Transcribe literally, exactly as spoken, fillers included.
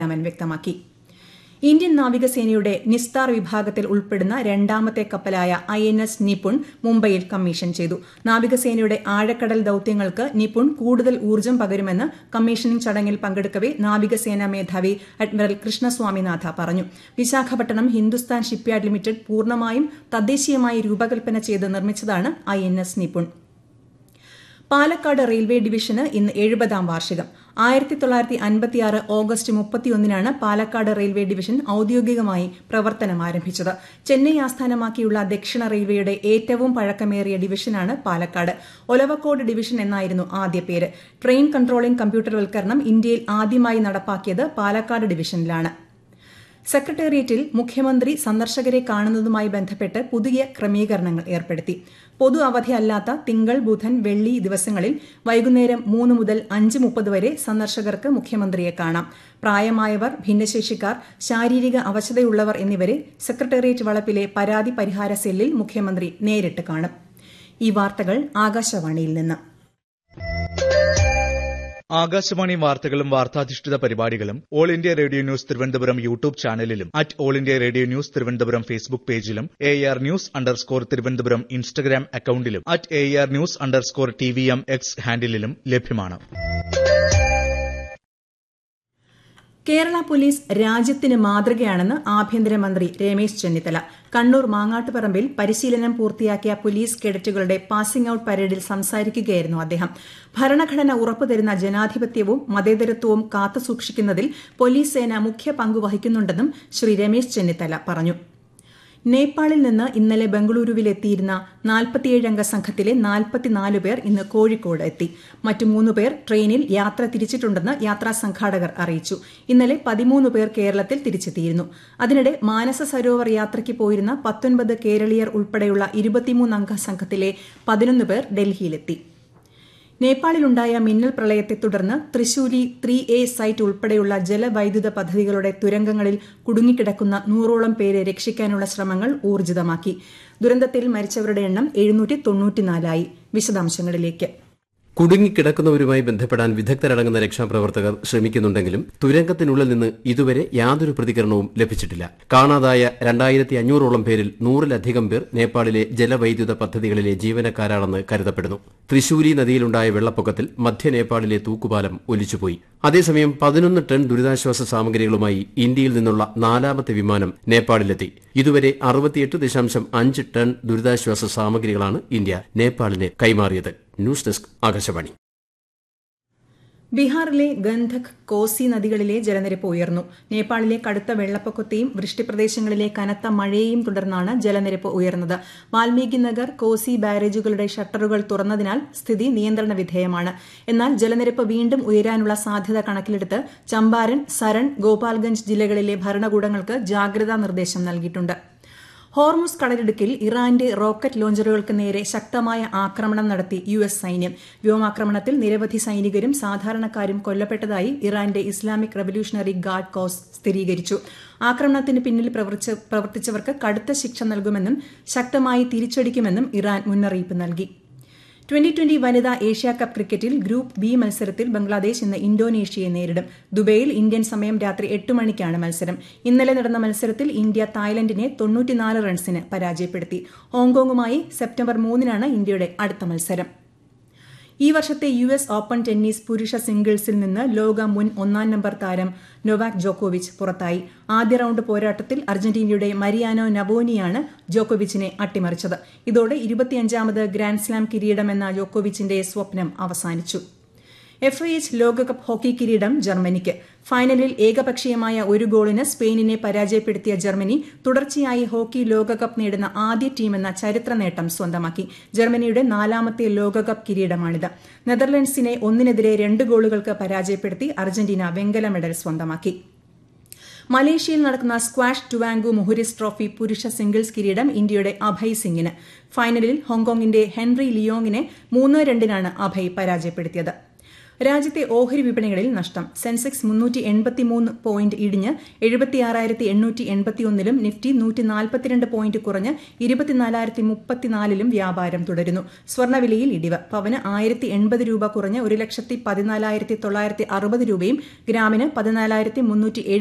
രാമൻ വ്യക്തമാക്കി. ഇന്ത്യൻ നാവികസേനയുടെ നിസ്താർ വിഭാഗത്തിൽ ഉൾപ്പെടുന്ന രണ്ടാമത്തെ കപ്പലായ ഐ എൻ എസ് നിപുൺ മുംബൈയിൽ കമ്മീഷൻ ചെയ്തു. നാവികസേനയുടെ ആഴക്കടൽ ദൌത്യങ്ങൾക്ക് നിപുൺ കൂടുതൽ ഊർജ്ജം പകരുമെന്ന് കമ്മീഷനിംഗ് ചടങ്ങിൽ പങ്കെടുക്കവെ നാവികസേനാ മേധാവി അഡ്മിറൽ കൃഷ്ണസ്വാമിനാഥ പറഞ്ഞു. വിശാഖപട്ടണം ഹിന്ദുസ്ഥാൻ ഷിപ്പ്യാർഡ് ലിമിറ്റഡ് പൂർണ്ണമായും തദ്ദേശീയമായി രൂപകൽപ്പന ചെയ്ത് നിർമ്മിച്ചതാണ് I N S Nipun. Palakkad railway ഡിവിഷന് ഇന്ന് എഴുപതാം വാർഷികം. ആയിരത്തി തൊള്ളായിരത്തി അൻപത്തിയാറ് ഓഗസ്റ്റ് മുപ്പത്തിയൊന്നിനാണ് പാലക്കാട് റെയിൽവേ ഡിവിഷൻ ഔദ്യോഗികമായി പ്രവർത്തനം ആരംഭിച്ചത്. ചെന്നൈ ആസ്ഥാനമാക്കിയുള്ള ദക്ഷിണ റെയിൽവേയുടെ ഏറ്റവും പഴക്കമേറിയ ഡിവിഷനാണ് പാലക്കാട്. ഒലവക്കോട് ഡിവിഷൻ എന്നായിരുന്നു ആദ്യ പേര്. ട്രെയിൻ കൺട്രോളിംഗ് കമ്പ്യൂട്ടർവൽക്കരണം ഇന്ത്യയിൽ ആദ്യമായി നടപ്പാക്കിയത് പാലക്കാട് ഡിവിഷനിലാണ്. സെക്രട്ടേറിയറ്റിൽ മുഖ്യമന്ത്രി സന്ദർശകരെ കാണുന്നതുമായി ബന്ധപ്പെട്ട് പുതിയ ക്രമീകരണങ്ങൾ ഏർപ്പെടുത്തി. പൊതു അവധിയല്ലാത്ത തിങ്കൾ, ബുധൻ, വെള്ളി ദിവസങ്ങളിൽ വൈകുന്നേരം മൂന്ന് മുതൽ അഞ്ച് മുപ്പത് വരെ സന്ദർശകർക്ക് മുഖ്യമന്ത്രിയെ കാണാം. പ്രായമായവർ, ഭിന്നശേഷിക്കാർ, ശാരീരിക അവശതയുള്ളവർ എന്നിവരെ സെക്രട്ടേറിയറ്റ് വളപ്പിലെ പരാതി പരിഹാര സെല്ലിൽ മുഖ്യമന്ത്രി നേരിട്ട് കാണും. ഈ വാർത്തകൾ ആകാശവാണിയിൽ നിന്ന്. ആകാശവാണി വാർത്തകളും വാർത്താധിഷ്ഠിത പരിപാടികളും all India radio news Thiruvananthapuram YouTube ചാനലിലും at all India radio news Thiruvananthapuram Facebook പേജിലും A R news underscore Thiruvananthapuram Instagram അക്കൌണ്ടിലും at A R news underscore T V M X ഹാൻഡിലും ലഭ്യമാണ്. കേരള പോലീസ് രാജ്യത്തിന് മാതൃകയാണെന്ന് ആഭ്യന്തരമന്ത്രി രമേശ് ചെന്നിത്തല. കണ്ണൂർ മാങ്ങാട്ടുപറമ്പിൽ പരിശീലനം പൂർത്തിയാക്കിയ പോലീസ് കേഡറ്റുകളുടെ പാസിംഗ് ഔട്ട് പരേഡിൽ സംസാരിക്കുകയായിരുന്നു അദ്ദേഹം. ഭരണഘടന ഉറപ്പുതരുന്ന ജനാധിപത്യവും മതേതരത്വവും കാത്തുസൂക്ഷിക്കുന്നതിൽ പോലീസ് സേന മുഖ്യ പങ്കുവഹിക്കുന്നുണ്ടെന്നും ശ്രീ രമേശ് ചെന്നിത്തല പറഞ്ഞു. നേപ്പാളിൽ നിന്ന് ഇന്നലെ ബംഗളൂരുവിലെത്തിയിരുന്ന നാൽപ്പത്തിയേഴംഗ സംഘത്തിലെ നാൽപ്പത്തിനാല് പേർ ഇന്ന് കോഴിക്കോട് എത്തി. മറ്റു മൂന്ന് പേർ ട്രെയിനിൽ യാത്ര തിരിച്ചിട്ടുണ്ടെന്ന് യാത്രാ സംഘാടകർ അറിയിച്ചു. ഇന്നലെ പതിമൂന്ന് പേർ കേരളത്തിൽ തിരിച്ചെത്തിയിരുന്നു. അതിനിടെ മാനസ സരോവർ യാത്രയ്ക്ക് പോയിരുന്ന പത്തൊൻപത് കേരളീയർ ഉൾപ്പെടെയുള്ള ഇരുപത്തിമൂന്നംഗ സംഘത്തിലെ പതിനൊന്ന് പേർ ഡൽഹിയിലെത്തി. നേപ്പാളിലുണ്ടായ മിന്നൽ പ്രളയത്തെ തുടർന്ന് തൃശൂലി ത്രീ എ സൈറ്റ് ഉൾപ്പെടെയുള്ള ജലവൈദ്യുത പദ്ധതികളുടെ തുരങ്കങ്ങളിൽ കുടുങ്ങിക്കിടക്കുന്ന നൂറോളം പേരെ രക്ഷിക്കാനുള്ള ശ്രമങ്ങൾ ഊർജിതമാക്കി. ദുരന്തത്തിൽ മരിച്ചവരുടെ എണ്ണം എഴുന്നൂറ്റി തൊണ്ണൂറ്റിനാലായി. വിശദാംശങ്ങളിലേക്ക്. കുടുങ്ങിക്കിടക്കുന്നവരുമായി ബന്ധപ്പെടാൻ വിദഗ്ധരടങ്ങുന്ന രക്ഷാപ്രവർത്തകർ ശ്രമിക്കുന്നുണ്ടെങ്കിലും തുരങ്കത്തിനുള്ളിൽ നിന്ന് ഇതുവരെ യാതൊരു പ്രതികരണവും ലഭിച്ചിട്ടില്ല. കാണാതായ രണ്ടായിരത്തി അഞ്ഞൂറോളം പേരിൽ നൂറിലധികം പേർ നേപ്പാളിലെ ജലവൈദ്യുത പദ്ധതികളിലെ ജീവനക്കാരാണെന്ന് കരുതപ്പെടുന്നു. തൃശൂലി നദിയിലുണ്ടായ വെള്ളപ്പൊക്കത്തിൽ മധ്യ നേപ്പാളിലെ തൂക്കുപാലം ഒലിച്ചുപോയി. അതേസമയം പതിനൊന്ന് ടൺ ദുരിതാശ്വാസ സാമഗ്രികളുമായി ഇന്ത്യയിൽ നിന്നുള്ള നാലാമത്തെ വിമാനം നേപ്പാളിലെത്തി. ഇതുവരെ അറുപത്തിയെട്ട് ദശാംശം അഞ്ച് ടൺ ദുരിതാശ്വാസ സാമഗ്രികളാണ് ഇന്ത്യ നേപ്പാളിന് കൈമാറിയത്. News desk Akashvani. ബീഹാറിലെ ഗന്ധക്, കോസി നദികളിലെ ജലനിരപ്പ് ഉയർന്നു. നേപ്പാളിലെ കടുത്ത വെള്ളപ്പൊക്കത്തെയും വൃഷ്ടിപ്രദേശങ്ങളിലെ കനത്ത മഴയെയും തുടർന്നാണ് ജലനിരപ്പ് ഉയർന്നത്. വാൽമീകി നഗർ, കോസി ബാരേജുകളുടെ ഷട്ടറുകൾ തുറന്നതിനാൽ സ്ഥിതി നിയന്ത്രണ വിധേയമാണ്. എന്നാൽ ജലനിരപ്പ് വീണ്ടും ഉയരാനുള്ള സാധ്യത കണക്കിലെടുത്ത് ചമ്പാരൻ, സരൺ, ഗോപാൽഗഞ്ച് ജില്ലകളിലെ ഭരണകൂടങ്ങൾക്ക് ജാഗ്രതാ നിർദ്ദേശം നൽകിയിട്ടുണ്ട്. ഹോർമുസ് കടലിടുക്കിൽ ഇറാന്റെ റോക്കറ്റ് ലോഞ്ചറുകൾക്ക് നേരെ ശക്തമായ ആക്രമണം നടത്തി യു എസ് സൈന്യം. വ്യോമാക്രമണത്തിൽ നിരവധി സൈനികരും സാധാരണക്കാരും കൊല്ലപ്പെട്ടതായി ഇറാന്റെ ഇസ്ലാമിക് റവല്യൂഷണറി ഗാർഡ് കോർപ്സ് സ്ഥിരീകരിച്ചു. ആക്രമണത്തിന് പിന്നിൽ പ്രവർത്തിച്ചവർക്ക് കടുത്ത ശിക്ഷ നൽകുമെന്നും ശക്തമായി തിരിച്ചടിക്കുമെന്നും ഇറാൻ മുന്നറിയിപ്പ് നൽകി. ട്വന്റി ട്വന്റി വനിതാ ഏഷ്യാകപ്പ് ക്രിക്കറ്റിൽ ഗ്രൂപ്പ് ബി മത്സരത്തിൽ ബംഗ്ലാദേശ് ഇന്ന് ഇന്തോനേഷ്യയെ നേരിടും. ദുബൈയിൽ ഇന്ത്യൻ സമയം രാത്രി എട്ട് മണിക്കാണ് മത്സരം. ഇന്നലെ നടന്ന മത്സരത്തിൽ ഇന്ത്യ തായ്ലൻഡിനെ തൊണ്ണൂറ്റിനാല് റൺസിന് പരാജയപ്പെടുത്തി. ഹോങ്കോങ്ങുമായി സെപ്റ്റംബർ മൂന്നിനാണ് ഇന്ത്യയുടെ അടുത്ത മത്സരം. ഈ വർഷത്തെ യു എസ് ഓപ്പൺ ടെന്നീസ് പുരുഷ സിംഗിൾസിൽ നിന്ന് ലോക മുൻ ഒന്നാം നമ്പർ താരം നൊവാക് ജോക്കോവിച്ച് പുറത്തായി. ആദ്യ റൌണ്ട് പോരാട്ടത്തിൽ അർജന്റീനയുടെ മരിയാനോ നവോനിയാണ് ജോക്കോവിച്ചിനെ അട്ടിമറിച്ചത്. ഇതോടെ ഇരുപത്തിയഞ്ചാമത് ഗ്രാൻഡ്സ്ലാം കിരീടമെന്ന ജോക്കോവിച്ചിന്റെ സ്വപ്നം അവസാനിച്ചു. എഫ് ഐ എച്ച് ലോകകപ്പ് ഹോക്കി കിരീടം ജർമ്മനിക്ക്. ഫൈനലിൽ ഏകപക്ഷീയമായ ഒരു ഗോളിന് സ്പെയിനിനെ പരാജയപ്പെടുത്തിയ ജർമ്മനി തുടർച്ചയായി ഹോക്കി ലോകകപ്പ് നേടുന്ന ആദ്യ ടീമെന്ന ചരിത്ര നേട്ടം സ്വന്തമാക്കി. ജർമ്മനിയുടെ നാലാമത്തെ ലോകകപ്പ് കിരീടമാണിത്. നെതർലൻഡ്സിനെ ഒന്നിനെതിരെ രണ്ട് ഗോളുകൾക്ക് പരാജയപ്പെടുത്തി അർജന്റീന വെങ്കല മെഡൽ സ്വന്തമാക്കി. മലേഷ്യയിൽ നടക്കുന്ന സ്ക്വാഷ് ടുവാങ്കു മുഹുരിസ് ട്രോഫി പുരുഷ സിംഗിൾസ് കിരീടം ഇന്ത്യയുടെ അഭയ് സിംഗിന്. ഫൈനലിൽ ഹോങ്കോങ്ങിന്റെ ഹെൻറി ലിയോങ്ങിനെ മൂന്ന് രണ്ടിനാണ് അഭയ് പരാജയപ്പെടുത്തിയത്. രാജ്യത്തെ ഓഹരി വിപണികളിൽ നഷ്ടം. സെൻസെക്സ് മുന്നൂറ്റി എൺപത്തിമൂന്ന് പോയിന്റ് ഇടിഞ്ഞ് എഴുപത്തിയാറായിരത്തി എണ്ണൂറ്റി എൺപത്തിയൊന്നിലും നിഫ്റ്റി നൂറ്റി നാൽപ്പത്തിരണ്ട് പോയിന്റ് കുറഞ്ഞ് ഇരുപത്തിനാലായിരത്തി മുപ്പത്തിനാലിലും വ്യാപാരം തുടരുന്നു. സ്വർണ്ണവിലയിൽ ഇടിവ്. പവന് ആയിരത്തി എൺപത് രൂപ കുറഞ്ഞ് ഒരു ലക്ഷത്തി പതിനാലായിരത്തി തൊള്ളായിരത്തി അറുപത് രൂപയും ഗ്രാമിന് പതിനാലായിരത്തി മുന്നൂറ്റി